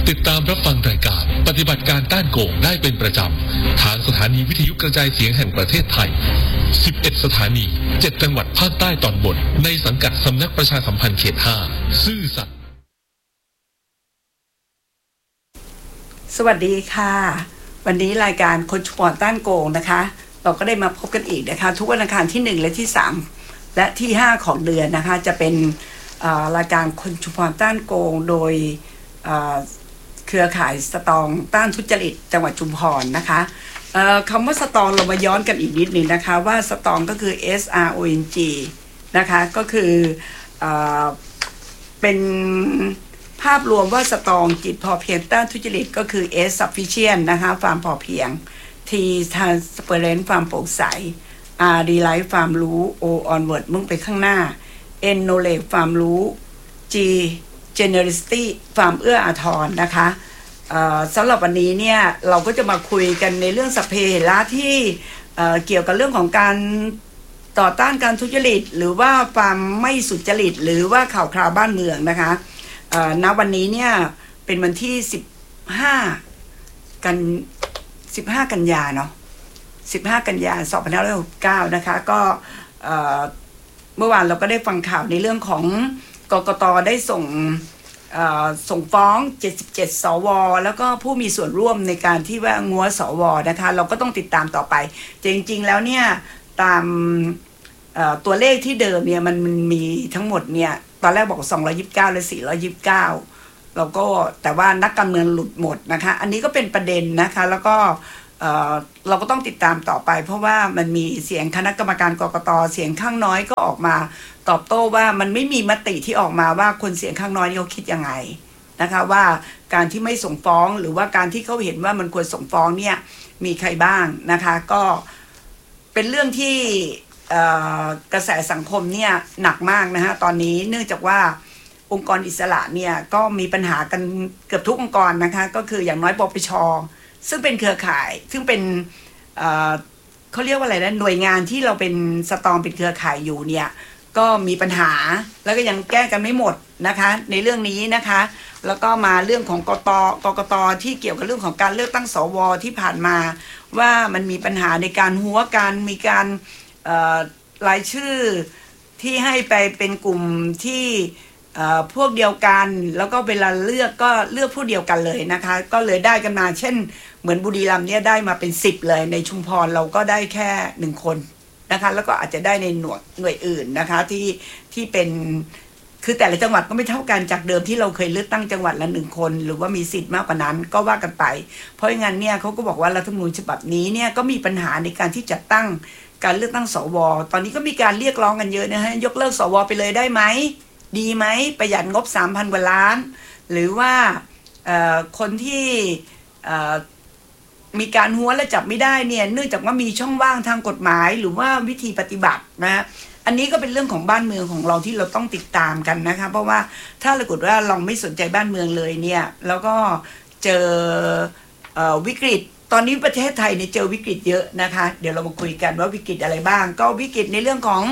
ติดตามรับฟังรายการปฏิบัติการต้านโกงได้เป็นประจำทางสถานีวิทยุกระจายเสียงแห่งประเทศไทย 11 สถานี 7 จังหวัดภาคใต้ตอนบนในสังกัดสำนักประชาสัมพันธ์เขต 5 ซื่อสัตย์สวัสดีค่ะวันนี้รายการคนชุมพรต้านโกงนะคะเราก็ได้มาพบกันอีกนะคะทุกวันอังคารที่1และที่3และที่5ของเดือนนะคะจะเป็นรายการคนชุมพรต้านโกงโดยเครือข่ายสตองต้านทุจริตจังหวัดชุมพรนะคะคำว่าสตองเรามาย้อนกันอีกนิดนึงนะคะว่าสตองก็คือ SRONG นะคะก็คือเป็นภาพรวมว่าสตองจิตพอเพียงต้านทุจริตก็คือ S sufficient นะคะความพอเพียง T transparent ความโปร่งใส R delight ความรู้ O onward มุ่งไปข้างหน้า N knowledge ความรู้ G generosity ความเอื้ออาทรนะคะสำหรับวันนี้เนี่ยเราก็จะมาคุยกันในเรื่องสัพเพเหระที่เกี่ยวกับเรื่องของการต่อต้านการทุจริตหรือว่าความไม่สุจริตหรือว่าข่าวคราวบ้านเมืองนะคะณวันนี้เนี่ยเป็นวันที่15 กันยาเนาะ15 กันยา2569นะคะก็เมื่อวานเราก็ได้ฟังข่าวในเรื่องของกกต.ได้ส่งฟ้อง77สวแล้วก็ผู้มีส่วนร่วมในการที่ว่างัวสวนะคะเราก็ต้องติดตามต่อไปจริงๆแล้วเนี่ยตามตัวเลขที่เดิมเนี่ยมันมีทั้งหมดเนี่ยตอนแรกบอก229และ429เราก็แต่ว่านักการเมืองหลุดหมดนะคะอันนี้ก็เป็นประเด็นนะคะแล้วก็เราก็ต้องติดตามต่อไปเพราะว่ามันมีเสียงคณะกรรมการกกต.เสียงข้างน้อยก็ออกมาตอบโต้ว่ามันไม่มีมติที่ออกมาว่าคนเสียงข้างน้อยนี่เขาคิดยังไงนะคะว่าการที่ไม่ส่งฟ้องหรือว่าการที่เขาเห็นว่ามันควรส่งฟ้องเนี่ยมีใครบ้างนะคะก็เป็นเรื่องที่กระแสสังคมเนี่ยหนักมากนะฮะตอนนี้เนื่องจากว่าองค์กรอิสระเนี่ยก็มีปัญหากันเกือบทุกองค์กรนะคะก็คืออย่างน้อยปปช.ซึ่งเป็นเครือข่ายซึ่งเป็นเขาเรียกว่าอะไรนะหน่วยงานที่เราเป็นสตองเป็นเครือข่ายอยู่เนี่ยก็มีปัญหาแล้วก็ยังแก้กันไม่หมดนะคะในเรื่องนี้นะคะแล้วก็มาเรื่องของกกต.ที่เกี่ยวกับเรื่องของการเลือกตั้งสวที่ผ่านมาว่ามันมีปัญหาในการหัวกันมีการรายชื่อที่ให้ไปเป็นกลุ่มที่พวกเดียวกันแล้วก็เวลาเลือกก็เลือกผู้เดียวกันเลยนะคะก็เลยได้กันมาเช่นเหมือนบุรีรัมย์เนี่ยได้มาเป็น10เลยในชุมพรเราก็ได้แค่1คนนะคะแล้วก็อาจจะได้ในหน่วยอื่นนะคะที่เป็นคือแต่ละจังหวัดก็ไม่เท่ากันจากเดิมที่เราเคยเลือกตั้งจังหวัดละ1คนหรือว่ามีสิทธิ์มากกว่านั้นก็ว่ากันไปเพราะงั้นเนี่ยเขาก็บอกว่ารัฐธรรมนูญฉบับนี้เนี่ยก็มีปัญหาในการที่จัดตั้งการเลือกตั้งสวตอนนี้ก็มีการเรียกร้องกันเยอะนะฮะยกเลิกสวไปเลยได้ไหมดีไหมประหยัดงบ 3,000 กว่าล้านหรือว่าคนที่มีการหัวและจับไม่ได้เนี่ยเนื่องจากว่ามีช่องว่างทางกฎหมายหรือว่าวิธีปฏิบัตินะอันนี้ก็เป็นเรื่องของบ้านเมืองของเราที่เราต้องติดตามกันนะคะเพราะว่าถ้าเราเกิดว่าเราไม่สนใจบ้านเมืองเลยเนี่ยแล้วก็เจอวิกฤตตอนนี้ประเทศไทยเนี่ยเจอวิกฤตเยอะนะคะเดี๋ยวเรามาคุยกันว่าวิกฤตอะไรบ้างก็วิกฤตในเรื่องของ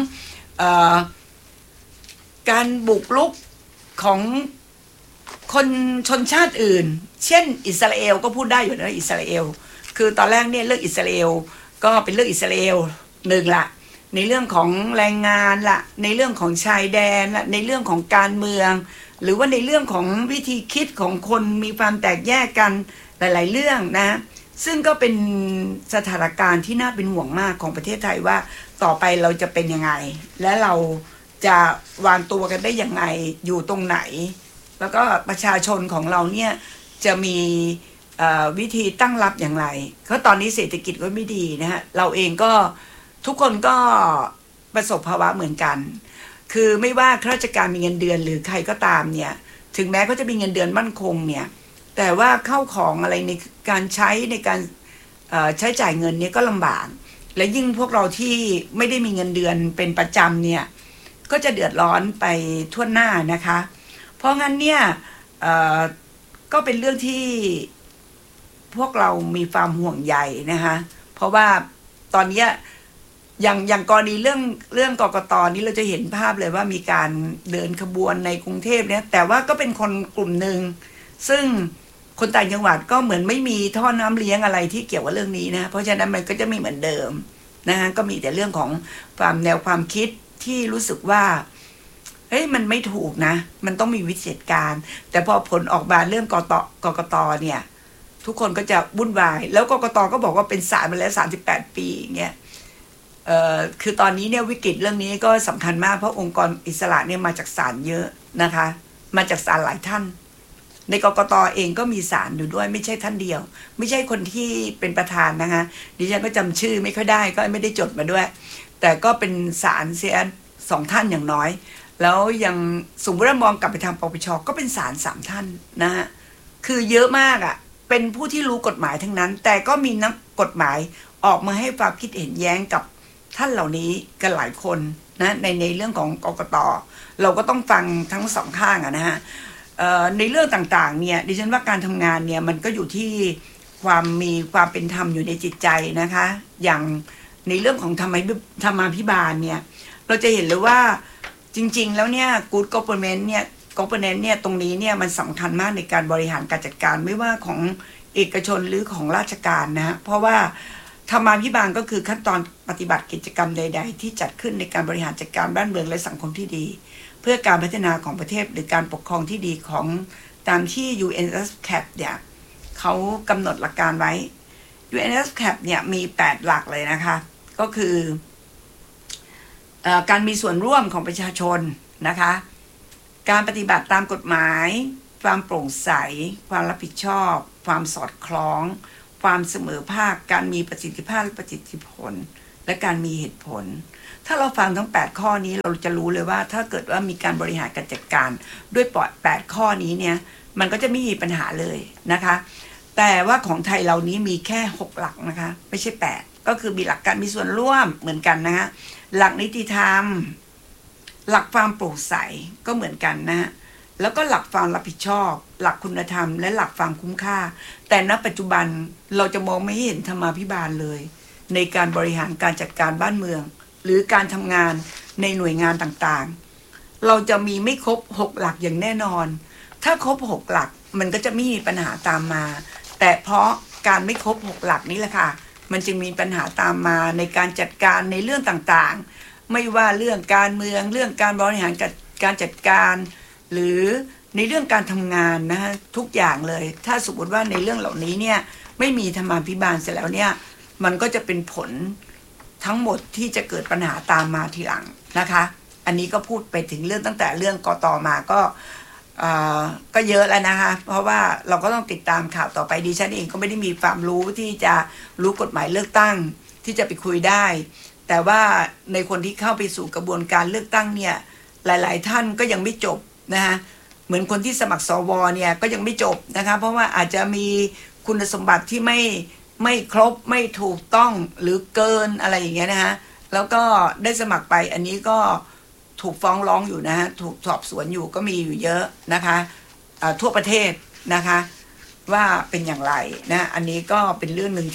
การบุกรุกของคนชนชาติอื่นเช่นอิสราเอลก็พูดได้อยู่นะอิสราเอลคือตอนแรกเนี่ยเรื่องอิสราเอลก็เป็นเรื่องอิสราเอลหนึ่งละในเรื่องของแรงงานละในเรื่องของชายแดนละในเรื่องของการเมืองหรือว่าในเรื่องของวิธีคิดของคนมีความแตกแยกกันหลายๆเรื่องนะซึ่งก็เป็นสถานการณ์ที่น่าเป็นห่วงมากของประเทศไทยว่าต่อไปเราจะเป็นยังไงและเราจะวางตัวกันได้ยังไงอยู่ตรงไหนแล้วก็ประชาชนของเราเนี่ยจะมีวิธีตั้งรับอย่างไรเพราะตอนนี้เศรษฐกิจก็ไม่ดีนะฮะเราเองก็ทุกคนก็ประสบภาวะเหมือนกันคือไม่ว่าข้าราชการมีเงินเดือนหรือใครก็ตามเนี่ยถึงแม้เขาจะมีเงินเดือนมั่นคงเนี่ยแต่ว่าเข้าของอะไรในการใช้ในการใช้จ่ายเงินเนี่ยก็ลำบากและยิ่งพวกเราที่ไม่ได้มีเงินเดือนเป็นประจำเนี่ยก็จะเดือดร้อนไปทั่วหน้านะคะเพราะงั้นเนี่ยก็เป็นเรื่องที่พวกเรามีความห่วงใยนะคะเพราะว่าตอนนี้อย่างกรณีเรื่องกกต.นี้เราจะเห็นภาพเลยว่ามีการเดินขบวนในกรุงเทพเนี่ยแต่ว่าก็เป็นคนกลุ่มหนึ่งซึ่งคนต่างจังหวัดก็เหมือนไม่มีท่อน้ำเลี้ยงอะไรที่เกี่ยวกับเรื่องนี้นะเพราะฉะนั้นมันก็จะไม่เหมือนเดิมนะฮะก็มีแต่เรื่องของความแนวความคิดที่รู้สึกว่าเฮ้ยมันไม่ถูกนะมันต้องมีวิธีการแต่พอผลออกมาเรื่องกกตเนี่ยทุกคนก็จะวุ่นวายแล้วกกตก็บอกว่าเป็นศาลมาแล้ว38 ปีอย่างเงี้ยคือตอนนี้เนี่ยวิกฤตเรื่องนี้ก็สำคัญมากเพราะองค์กรอิสระเนี่ยมาจากศาลเยอะนะคะมาจากศาลหลายท่านในกกตเองก็มีศาลอยู่ด้วยไม่ใช่ท่านเดียวไม่ใช่คนที่เป็นประธานนะคะดิฉันก็จำชื่อไม่ค่อยได้ก็ไม่ได้จดมาด้วยแต่ก็เป็นศาลเสีย2 ท่านอย่างน้อยแล้วยังสมมติว่ามองกลับไปทางปปชก็เป็นศาล3 ท่านนะฮะคือเยอะมากอ่ะเป็นผู้ที่รู้กฎหมายทั้งนั้นแต่ก็มีนักกฎหมายออกมาให้ความคิดเห็นแย้งกับท่านเหล่านี้กันหลายคนนะในเรื่องของกกตเราก็ต้องฟังทั้ง2 ข้างอะนะฮะในเรื่องต่างๆเนี่ยดิฉันว่าการทำงานเนี่ยมันก็อยู่ที่มีความเป็นธรรมอยู่ในจิตใจนะคะอย่างในเรื่องของธรรมาภิบาลเนี่ยเราจะเห็นเลยว่าจริงๆแล้วเนี่ย good government เนี่ย governance เนี่ยตรงนี้เนี่ยมันสำคัญมากในการบริหารการจัดการไม่ว่าของเอกชนหรือของราชการนะเพราะว่าธรรมาภิบาลก็คือขั้นตอนปฏิบัติกิจกรรมใดๆที่จัดขึ้นในการบริหารจัดการบ้านเมืองและสังคมที่ดีเพื่อการพัฒนาของประเทศหรือการปกครองที่ดีของตามที่ UNSCAP เนี่ยเขากำหนดหลักการไว้ UNSCAP เนี่ยมี8 หลักเลยนะคะก็คือการมีส่วนร่วมของประชาชนนะคะการปฏิบัติตามกฎหมายความโปร่งใสความรับผิดชอบความสอดคล้องความเสมอภาคการมีประสิทธิภาพและประสิทธิผลและการมีเหตุผลถ้าเราฟังทั้ง8 ข้อนี้เราจะรู้เลยว่าถ้าเกิดว่ามีการบริหารการจัดการด้วย8 ข้อนี้เนี่ยมันก็จะไม่มีปัญหาเลยนะคะแต่ว่าของไทยเรานี้มีแค่6 หลักนะคะไม่ใช่8ก็คือมีหลักการมีส่วนร่วมเหมือนกันนะคะหลักนิติธรรมหลักความโปร่งใสก็เหมือนกันนะแล้วก็หลักความรับผิดชอบหลักคุณธรรมและหลักความคุ้มค่าแต่ณปัจจุบันเราจะมองไม่เห็นธรรมาภิบาลเลยในการบริหารการจัดการบ้านเมืองหรือการทำงานในหน่วยงานต่างๆเราจะมีไม่ครบ6 หลักอย่างแน่นอนถ้าครบ6 หลักมันก็จะไม่มีปัญหาตามมาแต่เพราะการไม่ครบ6 หลักนี้แหละค่ะมันจึงมีปัญหาตามมาในการจัดการในเรื่องต่างๆไม่ว่าเรื่องการเมืองเรื่องการบริหารการจัดการหรือในเรื่องการทำงานนะฮะทุกอย่างเลยถ้าสมมติว่าในเรื่องเหล่านี้เนี่ยไม่มีธรรมาภิบาลเสร็จแล้วเนี่ยมันก็จะเป็นผลทั้งหมดที่จะเกิดปัญหาตามมาทีหลังนะคะอันนี้ก็พูดไปถึงเรื่องตั้งแต่เรื่องกต.มาก็เยอะแล้วนะคะเพราะว่าเราก็ต้องติดตามข่าวต่อไปดิฉันเองก็ไม่ได้มีความรู้ที่จะรู้กฎหมายเลือกตั้งที่จะไปคุยได้แต่ว่าในคนที่เข้าไปสู่กระบวนการเลือกตั้งเนี่ยหลายๆท่านก็ยังไม่จบนะคะเหมือนคนที่สมัครสวเนี่ยก็ยังไม่จบนะคะเพราะว่าอาจจะมีคุณสมบัติที่ไม่ครบไม่ถูกต้องหรือเกินอะไรอย่างเงี้ยนะคะแล้วก็ได้สมัครไปอันนี้ก็ถูกฟ้องร้องอยู่นะฮะถูกสอบสวนอยู่ก็มีอยู่เยอะนะคะทั่วประเทศนะคะว่าเป็นอย่างไรนะอันนี้ก็เป็นเรื่องหนึ่ง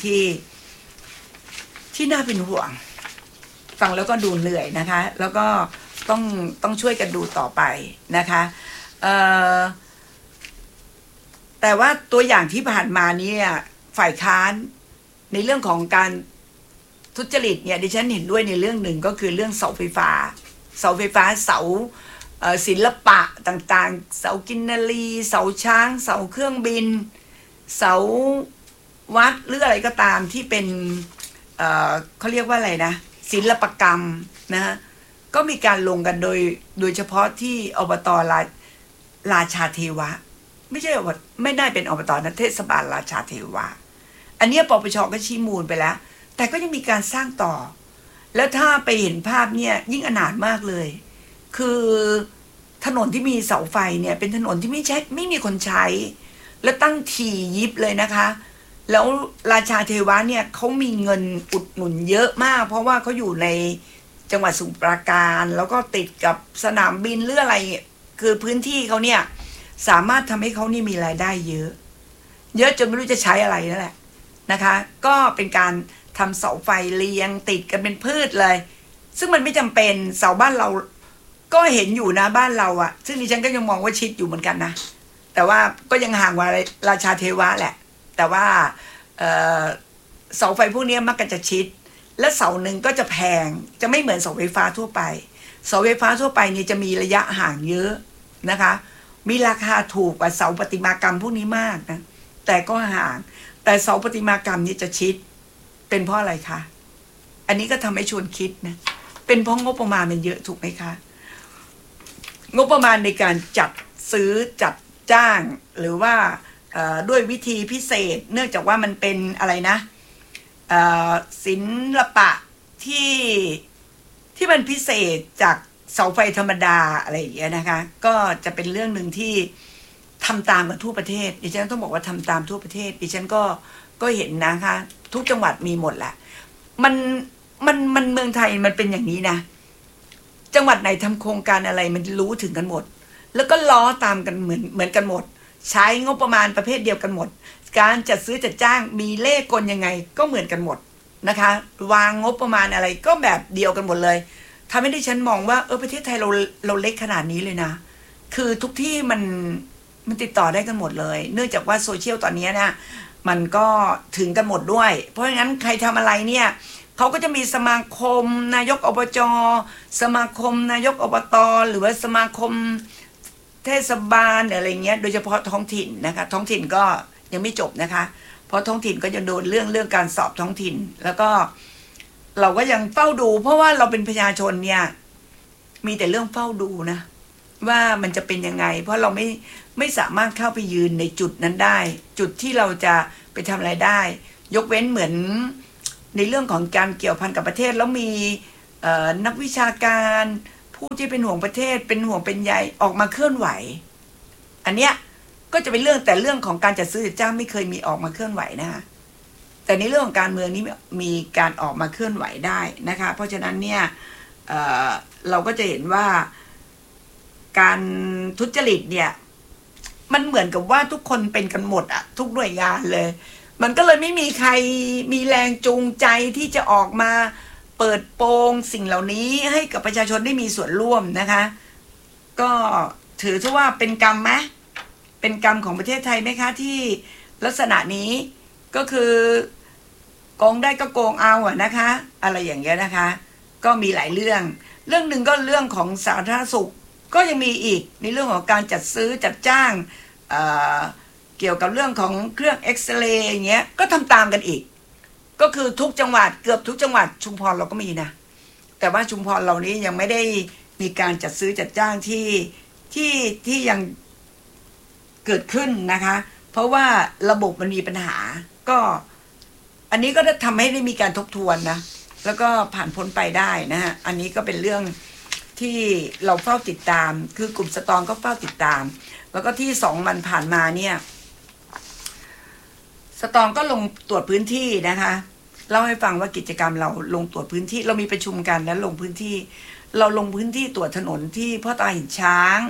ที่น่าเป็นห่วงฟังแล้วก็ดูเหนื่อยนะคะแล้วก็ต้องช่วยกันดูต่อไปนะคะแต่ว่าตัวอย่างที่ผ่านมาเนี่ยฝ่ายค้านในเรื่องของการทุจริตเนี่ยดิฉันเห็นด้วยในเรื่องหนึ่งก็คือเรื่องเสาไฟฟ้าเสาศิลปะต่างๆเสากินนารีเสาช้างเสาเครื่องบินเสาวัดหรืออะไรก็ตามที่เป็นเขาเรียกว่าอะไรนะศิลปกรรมนะก็มีการลงกันโดยเฉพาะที่อบต.ราชาเทวะไม่ได้เป็นอบต.นะเทศบาลราชาเทวะอันนี้ปปช.ก็ชี้มูลไปแล้วแต่ก็ยังมีการสร้างต่อแล้วถ้าไปเห็นภาพเนี่ยยิ่งอนาถมากเลยคือถนนที่มีเสาไฟเนี่ยเป็นถนนที่ไม่มีคนใช้แล้วตั้งถี่ยิบเลยนะคะแล้วราชาเทวะเนี่ยเขามีเงินอุดหนุนเยอะมากเพราะว่าเขาอยู่ในจังหวัดสมุทรปราการแล้วก็ติดกับสนามบินหรืออะไรคือพื้นที่เขาเนี่ยสามารถทำให้เขานี่มีรายได้เยอะจนไม่รู้จะใช้อะไรนั่นแหละนะคะก็เป็นการทำเสาไฟเรียงติดกันเป็นพืชเลยซึ่งมันไม่จำเป็นเสาบ้านเราก็เห็นอยู่นะบ้านเราอะซึ่งดิฉันก็ยังมองว่าชิดอยู่เหมือนกันนะแต่ว่าก็ยังห่างกว่าราชาเทวะแหละแต่ว่าเสาไฟพวกนี้มักจะชิดและเสาหนึ่งก็จะแพงจะไม่เหมือนเสาไฟฟ้าทั่วไปเสาไฟฟ้าทั่วไปนี่จะมีระยะห่างเยอะนะคะมีราคาถูกกว่าเสาประติมากรรมพวกนี้มากนะแต่ก็ห่างแต่เสาประติมากรรมนี่จะชิดเป็นเพราะอะไรคะอันนี้ก็ทำให้ชวนคิดนะเป็นเพราะงบประมาณมันเยอะถูกไหมคะงบประมาณในการจัดซื้อจัดจ้างหรือว่าด้วยวิธีพิเศษเนื่องจากว่ามันเป็นอะไรนะศิลปะที่มันพิเศษจากเสาไฟธรรมดาอะไรอย่างเงี้ยนะคะก็จะเป็นเรื่องหนึ่งที่ทำตามกันทั่วประเทศดิฉันต้องบอกว่าทำตามทั่วประเทศดิฉันก็เห็นนะคะทุกจังหวัดมีหมดแหละมันเมืองไทยมันเป็นอย่างนี้นะจังหวัดไหนทำโครงการอะไรมันรู้ถึงกันหมดแล้วก็ล้อตามกันเหมือนกันหมดใช้งบประมาณประเภทเดียวกันหมดการจัดซื้อจัดจ้างมีเลขกลยังไงก็เหมือนกันหมดนะคะวางงบประมาณอะไรก็แบบเดียวกันหมดเลยทำให้ดิฉันมองว่าประเทศไทยเราเล็กขนาดนี้เลยนะคือทุกที่มันติดต่อได้กันหมดเลยเนื่องจากว่าโซเชียลตอนนี้นะมันก็ถึงกันหมดด้วยเพราะงั้นใครทำอะไรเนี่ยเขาก็จะมีสมาคมนายกอบจ.สมาคมนายกอบต.หรือว่าสมาคมเทศบาลอะไรเงี้ยโดยเฉพาะท้องถิ่นนะคะท้องถิ่นก็ยังไม่จบนะคะเพราะท้องถิ่นก็จะโดนเรื่องการสอบท้องถิ่นแล้วก็เราก็ยังเฝ้าดูเพราะว่าเราเป็นประชาชนเนี่ยมีแต่เรื่องเฝ้าดูนะว่ามันจะเป็นยังไงเพราะเราไม่สามารถเข้าไปยืนในจุดนั้นได้จุดที่เราจะไปทำอะไรได้ยกเว้นเหมือนในเรื่องของการเกี่ยวพันกับประเทศแล้วมีนักวิชาการผู้ที่เป็นห่วงประเทศเป็นห่วงเป็นใยออกมาเคลื่อนไหวอันเนี้ยก็จะเป็นเรื่องของการจัดซื้อจัดจ้างไม่เคยมีออกมาเคลื่อนไหวนะคะแต่ในเรื่องของการเมืองนี้มีการออกมาเคลื่อนไหวได้นะคะเพราะฉะนั้นเนี่ยเราก็จะเห็นว่าการทุจริตเนี่ยมันเหมือนกับว่าทุกคนเป็นกันหมดอะทุกหน่วยงานเลยมันก็เลยไม่มีใครมีแรงจูงใจที่จะออกมาเปิดโปงสิ่งเหล่านี้ให้กับประชาชนได้มีส่วนร่วมนะคะก็ถือซะว่าเป็นกรรมไหมเป็นกรรมของประเทศไทยไหมคะที่ลักษณะนี้ก็คือโกงได้ก็โกงเอาอะนะคะอะไรอย่างเงี้ยนะคะก็มีหลายเรื่องหนึ่งก็เรื่องของสาธารณสุขก็ยังมีอีกในเรื่องของการจัดซื้อจัดจ้างเกี่ยวกับเรื่องของเครื่องเอ็กซเรย์อย่างเงี้ยก็ทำตามกันอีกก็คือทุกจังหวัดเกือบทุกจังหวัดชุมพรเราก็มีนะแต่ว่าชุมพรเรานี้ยังไม่ได้มีการจัดซื้อจัดจ้างที่ยังเกิดขึ้นนะคะเพราะว่าระบบมันมีปัญหาก็อันนี้ก็ทำให้ได้มีการทบทวนนะแล้วก็ผ่านพ้นไปได้นะฮะอันนี้ก็เป็นเรื่องที่เราเฝ้าติดตามคือกลุ่มสตองก็เฝ้าติดตามแล้วก็ที่2 วันผ่านมาเนี่ยสตองก็ลงตรวจพื้นที่นะคะเล่าให้ฟังว่ากิจกรรมเราลงตรวจพื้นที่เรามีประชุมกันแล้วลงพื้นที่เราลงพื้นที่ตรวจถนนที่พ่อตาหินช้าง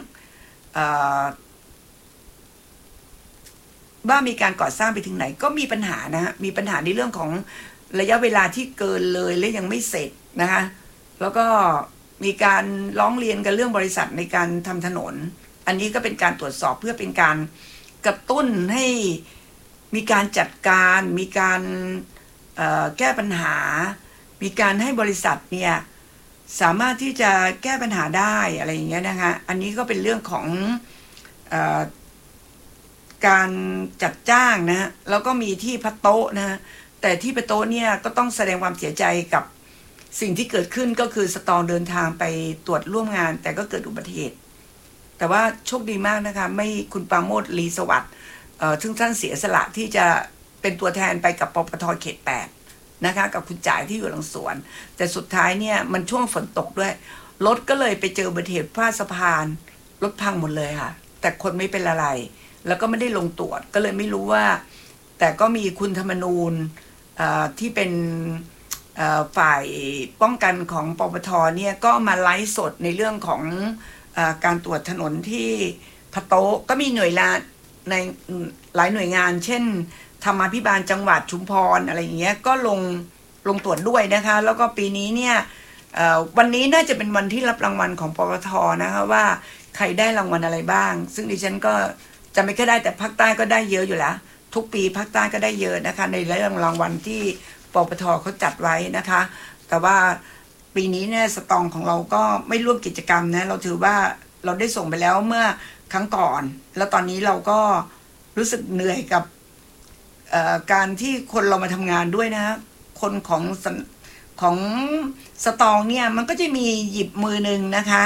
ว่ามีการก่อสร้างไปถึงไหนก็มีปัญหานะฮะมีปัญหาในเรื่องของระยะเวลาที่เกินเลยและยังไม่เสร็จนะคะแล้วก็มีการร้องเรียนกันเรื่องบริษัทในการทำถนนอันนี้ก็เป็นการตรวจสอบเพื่อเป็นการกระตุ้นให้มีการจัดการมีการแก้ปัญหามีการให้บริษัทเนี่ยสามารถที่จะแก้ปัญหาได้อะไรอย่างเงี้ยนะคะอันนี้ก็เป็นเรื่องของการจัดจ้างนะแล้วก็มีที่พัตโต๊ะนะแต่ที่พัตโต๊ะเนี่ยก็ต้องแสดงความเสียใจกับสิ่งที่เกิดขึ้นก็คือสตองเดินทางไปตรวจร่วมงานแต่ก็เกิดอุบัติเหตุแต่ว่าโชคดีมากนะคะไม่คุณปราโมท ลีสวัสดิ์ซึ่งท่านเสียสละที่จะเป็นตัวแทนไปกับปปท.เขต 8นะคะกับคุณจ่ายที่อยู่หลังสวนแต่สุดท้ายเนี่ยมันช่วงฝนตกด้วยรถก็เลยไปเจออุบัติเหตุพลาดสะพานรถพังหมดเลยค่ะแต่คนไม่เป็นอะไรแล้วก็ไม่ได้ลงตรวจก็เลยไม่รู้ว่าแต่ก็มีคุณธรรมนูญที่เป็นฝ่ายป้องกันของปปท.เนี่ยก็มาไลฟ์สดในเรื่องของการตรวจถนนที่พัตโต๊ะก็มีหน่วยงานในหลายหน่วยงานเช่นธรรมาภิบาลจังหวัดชุมพรอะไรอย่างเงี้ยก็ลงตรวจด้วยนะคะแล้วก็ปีนี้เนี่ยวันนี้น่าจะเป็นวันที่รับรางวัลของปปท.นะคะว่าใครได้รางวัลอะไรบ้างซึ่งดิฉันก็จะไม่ค่อยได้แต่ภาคใต้ก็ได้เยอะอยู่แล้วทุกปีภาคใต้ก็ได้เยอะนะคะในเรื่องรางวัลที่ปปทเขาจัดไว้นะคะ แต่ว่าปีนี้เนี่ยสตองของเราก็ไม่ร่วมกิจกรรมนะเราถือว่าเราได้ส่งไปแล้วเมื่อครั้งก่อนแล้วตอนนี้เราก็รู้สึกเหนื่อยกับการที่คนเรามาทำงานด้วยนะคนของสตองเนี่ยมันก็จะมีหยิบมือหนึ่งนะคะ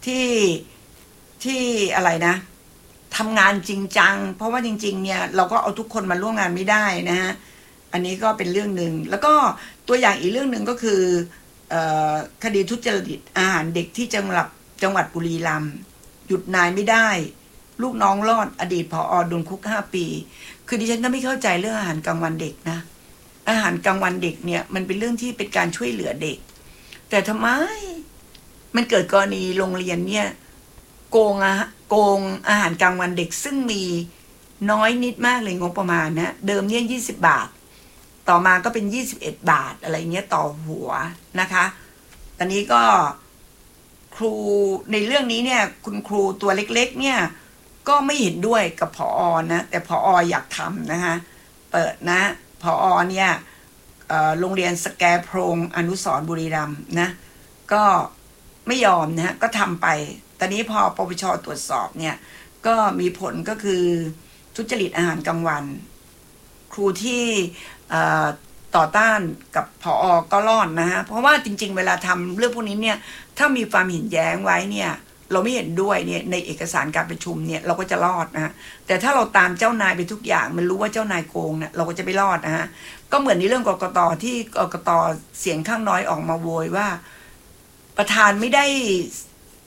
ที่อะไรนะทำงานจริงจังเพราะว่าจริงๆเนี่ยเราก็เอาทุกคนมาร่วมงานไม่ได้นะฮะอันนี้ก็เป็นเรื่องหนึ่งแล้วก็ตัวอย่างอีกเรื่องหนึ่งก็คือคดีทุจริตอาหารเด็กที่จังหวัดบุรีรัมย์หยุดนายไม่ได้ลูกน้องรอดอดีตผอ.โดนคุก5 ปีคือดิฉันก็ไม่เข้าใจเรื่องอาหารกลางวันเด็กนะอาหารกลางวันเด็กเนี่ยมันเป็นเรื่องที่เป็นการช่วยเหลือเด็กแต่ทำไมมันเกิดกรณีโรงเรียนเนี่ยโกงอาหารกลางวันเด็กซึ่งมีน้อยนิดมากเลยงบประมาณนะเดิมเนี่ย20 บาทต่อมาก็เป็น21 บาทอะไรเงี้ยต่อหัวนะคะตอนนี้ก็ครูในเรื่องนี้เนี่ยคุณครูตัวเล็กๆเนี่ยก็ไม่เห็นด้วยกับผอ.นะแต่ผอ.อยากทำนะคะเปิดนะผอ.เนี่ยโรงเรียนสแกโพรงอนุสรณ์บุรีรัมย์นะก็ไม่ยอมนะก็ทำไปตอนนี้พอปปช.ตรวจสอบเนี่ยก็มีผลก็คือทุจริตอาหารกลางวันครูที่ต่อต้านกับผอ.ก็รอดนะฮะเพราะว่าจริงๆเวลาทำเรื่องพวกนี้เนี่ยถ้ามีความเห็นแย้งไว้เนี่ยเราไม่เห็นด้วยเนี่ยในเอกสารการประชุมเนี่ยเราก็จะรอดนะฮะแต่ถ้าเราตามเจ้านายไปทุกอย่างมันรู้ว่าเจ้านายโกงเนี่ยเราก็จะไม่รอดนะฮะก็เหมือนในเรื่องกกต.ที่กกต.เสียงข้างน้อยออกมาโวยว่าประธานไม่ได้